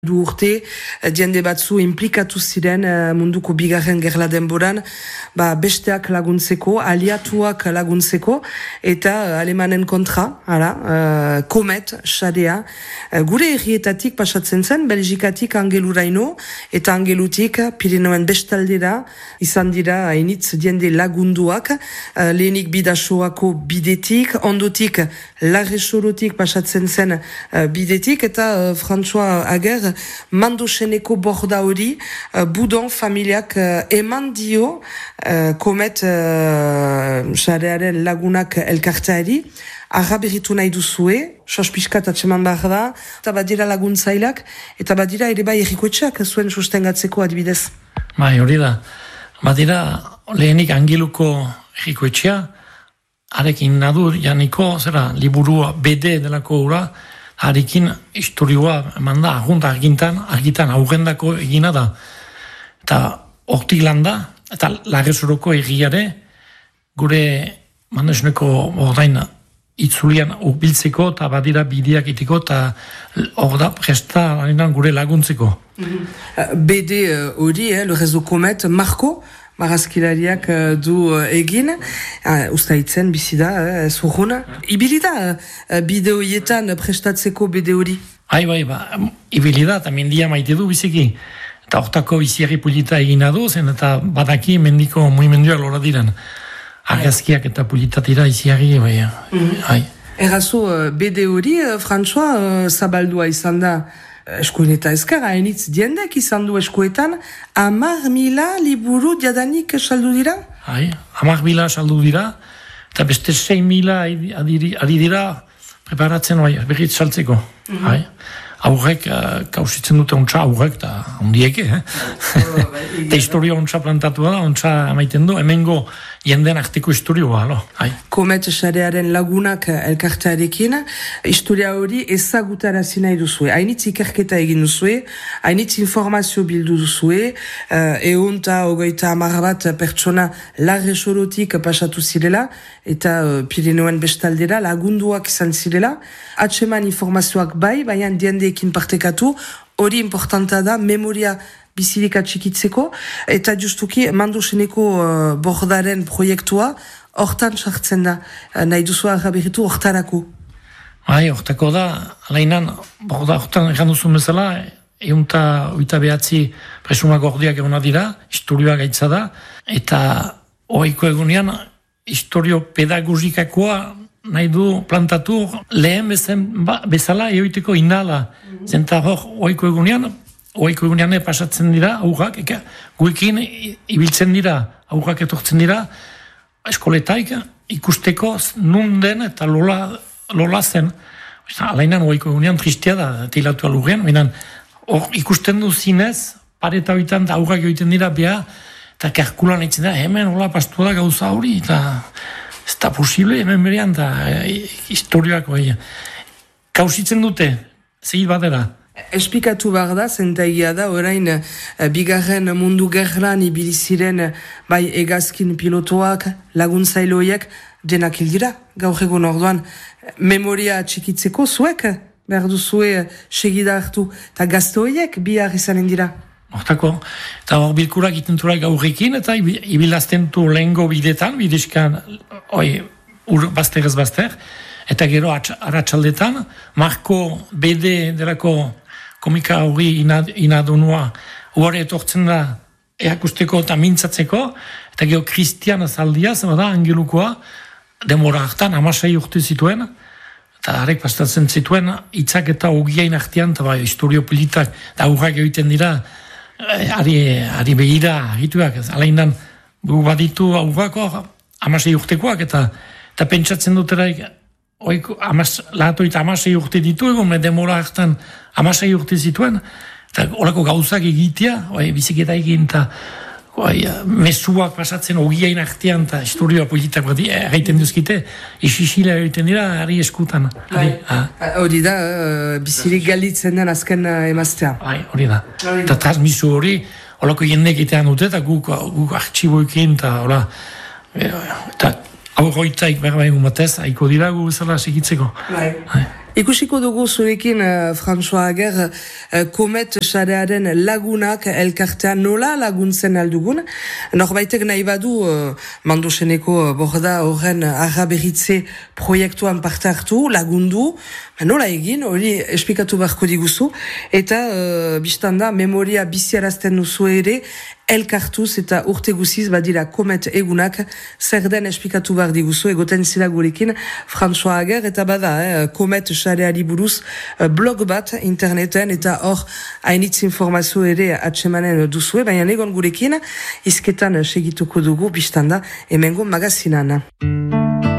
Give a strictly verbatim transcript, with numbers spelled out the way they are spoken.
Du urte, jende batzu implikatu ziren munduko bigarren gerla denboran, ba, besteak laguntzeko, aliatuak laguntzeko, eta alemanen kontra, hala, uh, komet, xadea, uh, gure errietatik pasatzen zen, Belgikatik Angeluraino, eta Angelutik Pirinoen bestaldera, izan dira hainitz jende lagunduak, uh, lehenik bidasoako bidetik, ondotik Larresorotik pasatzen zen uh, bidetik, eta uh, François Ager, Mandoseneko borda hori, uh, budon familiak uh, eman dio uh, komet xarearen uh, lagunak elkarteari, arraberitu nahi duzue, sospizkat atseman behar da, eta badira laguntzailak, eta badira ere bai errikoetxeak zuen sustengatzeko adibidez. Bai, hori da. Badira lehenik Angeluko errikoetxea, harekin nadu janiko, zera, liburua B D delako ura, harekin historioa eman da, agunta argintan, argitan aurrendako egina da. Eta hortik landa, eta Larresoroko egiare, gure mandesuneko ordain itzulian urbiltzeko, eta badira bideak itiko, eta hor da presta gure laguntzeko. Mm-hmm. B D hori, eh, le réseau Comet, Marco, marazkilariak uh, du uh, egin, uh, ustaitzen bizida, uh, zurruna. Ibili da, uh, bideoietan prestatzeko bide hori? Hai, bai, ba, ibili da, eta mendia maite du biziki. Eta hortako biziari pulita egina du, zen eta badaki mendiko muimenduak lora diren. Argazkiak eta pulitatira iziari, bai, mm-hmm. hai. Errazu, uh, bide hori, uh, François, uh, zabaldua izan da, eskuin eta ezker, hainitz diendek izan du eskuetan, amar mila liburu diadanik saldu dira? Hai, amar mila saldu dira, eta beste sei mila ari dira preparatzen bai, berriz saltzeko. Mm-hmm. Hai. Aurrek, uh, kausitzen dute ontsa aurrek, eta ondieke, eh? Eta historia ontsa plantatua da, ontsa amaiten du, hemengo jenden arteko historioa, alo. Hai. Komet xarearen lagunak elkartearekin, historia hori ezagutarazi nahi duzue. Hainitz ikerketa egin duzue, hainitz informazio bildu duzue, uh, egun eta ogoita amar bat pertsona Larresorotik pasatu zirela, eta uh, Pirinoen bestaldera lagunduak izan zirela, atseman informazioak bai, baina diendeekin partekatu, hori importanta da, memoria bizirik atxikitzeko, eta justuki Mandoseneko uh, bordaren proiektua hortan sartzen da, uh, nahi duzu arraberitu hortarako. Bai, hortako da, alainan, borda hortan egan duzun bezala, eunta oita behatzi presunak gordiak eguna dira, historioa gaitza da, eta oiko egunean, historio pedagogikakoa nahi du plantatu lehen bezen, ba, bezala eoiteko inala. Mm-hmm. Zenta hor, oiko egunean, oiko egunean pasatzen dira, aurrak, eka, guekin ibiltzen dira, aurrak etortzen dira, eskoletaik ikusteko nun den eta lola, lola zen. Alainan oiko egunean tristea da, teilatu alurrean, minan, hor ikusten du zinez, pareta hoitan da aurrak egiten dira, beha, eta karkulan eitzen da, hemen hola pastu da gauza hori, eta ez da posible, hemen berean, eta e, historioak bai. Kausitzen dute, zehit badera. Esplikatu behar da, zentaia da, orain uh, bigarren mundu gerlan ibiliziren bai egazkin pilotoak, laguntzailoiek, denak hildira, gaur egun orduan, memoria txikitzeko zuek, behar duzue segida hartu, eta gaztoiek bihar izanen dira. Hortako, eta hor bilkurak itenturak gaurrekin, eta ibilazten du lehengo bidetan, bidezkan, oi, ur bazterez bazter, eta gero aratsaldetan, Marko B D delako komika hori inadunua hori etortzen da eakusteko eta mintzatzeko, eta gero Kristian Zaldiaz, bada, Angelukoa, demora hartan, amasei urte zituen, eta harek pastatzen zituen, hitzak eta ogiain artean, eta bai, historio politak, eta aurrak egiten dira, ari, ari behira, agituak, alainan, gu baditu aurrako, amasei urtekoak, eta, eta pentsatzen duteraik, oiko, amas, lahatoit amasei urte ditu egon, demora hartan amasei urte zituen, eta horako gauzak egitea, oi, biziketa egin, eta oi, mesuak pasatzen ogiain artean, eta historioa politak bat egiten duzkite, isisila egiten dira, ari eskutan. Hori da, uh, bizirik galditzen den azken uh, emaztea. Hori da. Eta transmiso hori, horako jendek egitean dute, eta guk, guk artxiboekin, eta hola, eta aurroitaik berba egun batez, haiko dira gu bezala segitzeko. Bai. Ikusiko dugu zurekin, uh, François Ager, uh, Komet sarearen lagunak elkartean nola laguntzen aldugun. Norbaitek nahi badu, uh, Mandoseneko uh, borda horren arraberritze proiektuan parte hartu, lagundu, nola egin, hori esplikatu beharko diguzu, eta uh, biztanda memoria biziarazten duzu ere, elkartuz eta urte guziz badira Komet egunak, zer den esplikatu behar diguzu, egoten zira gurekin, François Ager, eta bada, eh, Komet sareari buruz blog bat interneten, eta hor hainitz informazio ere atsemanen duzue, baina egon gurekin, izketan segituko dugu biztanda, hemengo magazinan.